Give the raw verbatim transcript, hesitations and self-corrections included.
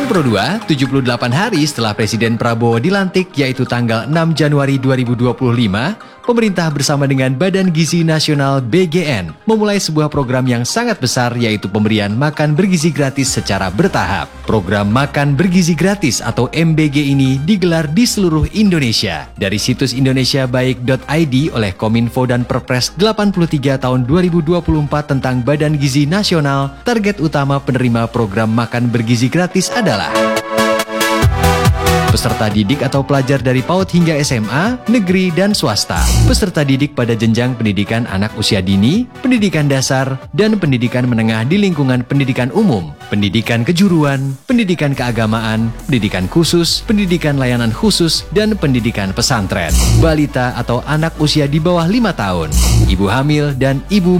Kulon Pro dua, tujuh puluh delapan hari setelah Presiden Prabowo dilantik, yaitu tanggal enam Januari dua ribu dua puluh lima, pemerintah bersama dengan Badan Gizi Nasional B G N memulai sebuah program yang sangat besar, yaitu pemberian makan bergizi gratis secara bertahap. Program Makan Bergizi Gratis atau M B G ini digelar di seluruh Indonesia. Dari situs indonesia baik dot i d oleh Kominfo dan Perpres delapan puluh tiga tahun dua ribu dua puluh empat tentang Badan Gizi Nasional, target utama penerima program Makan Bergizi Gratis adalah peserta didik atau pelajar dari PAUD hingga S M A, negeri dan swasta, peserta didik pada jenjang pendidikan anak usia dini, pendidikan dasar, dan pendidikan menengah di lingkungan pendidikan umum, pendidikan kejuruan, pendidikan keagamaan, pendidikan khusus, pendidikan layanan khusus, dan pendidikan pesantren, balita atau anak usia di bawah lima tahun, ibu hamil, dan ibu